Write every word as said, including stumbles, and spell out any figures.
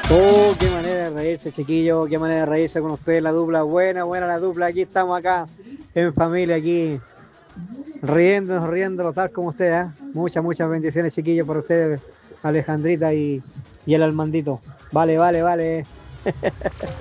Oh, qué manera de reírse, chiquillo, qué manera de reírse con ustedes, la dupla, buena, buena la dupla, aquí estamos acá en familia, aquí riéndonos, riéndonos, tal como ustedes, ¿eh? Muchas, muchas bendiciones, chiquillos, por ustedes, Alejandrita y, y el Almandito. Vale, vale, vale.